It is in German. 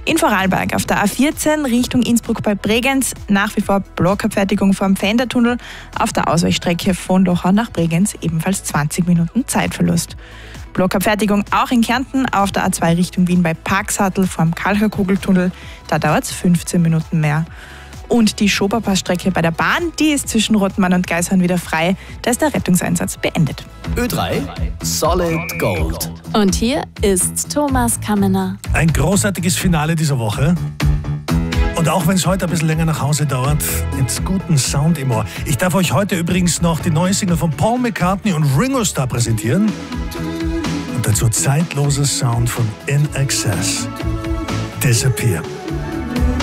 In Vorarlberg auf der A14 Richtung Innsbruck bei Bregenz nach wie vor Blockabfertigung vor dem Pfändertunnel. Auf der Ausweichstrecke von Lochau nach Bregenz ebenfalls 20 Minuten Zeitverlust. Blockabfertigung auch in Kärnten auf der A2 Richtung Wien bei Parksattel vor dem Kalcherkugeltunnel. Da dauert es 15 Minuten mehr. Und die Schoberpassstrecke bei der Bahn, die ist zwischen Rottmann und Geishorn wieder frei. Da ist der Rettungseinsatz beendet. Ö3 Solid Gold. Und hier ist Thomas Kammener. Ein großartiges Finale dieser Woche. Und auch wenn es heute ein bisschen länger nach Hause dauert, ins guten Sound im Ohr. Ich darf euch heute übrigens noch die neue Single von Paul McCartney und Ringo Starr präsentieren. Und dazu zeitloses Sound von In Excess. Disappear.